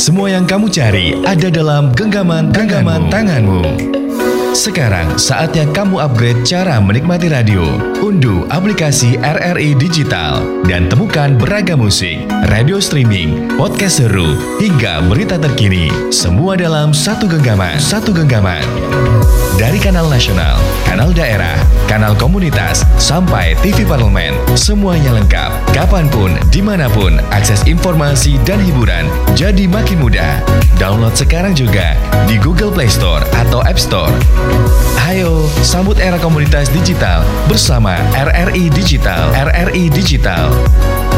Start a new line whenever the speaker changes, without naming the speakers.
Semua yang kamu cari ada dalam genggaman tanganmu. Sekarang saatnya kamu upgrade cara menikmati radio. Unduh aplikasi RRI Digital dan temukan beragam musik, radio streaming, podcast seru, hingga berita terkini. Semua dalam satu genggaman. Dari kanal nasional, kanal daerah, kanal komunitas, sampai TV parlemen, semuanya lengkap. Kapanpun, dimanapun, akses informasi dan hiburan jadi makin mudah. Download sekarang juga di Google Play Store atau App Store. Ayo, sambut era komunitas digital bersama RRI Digital.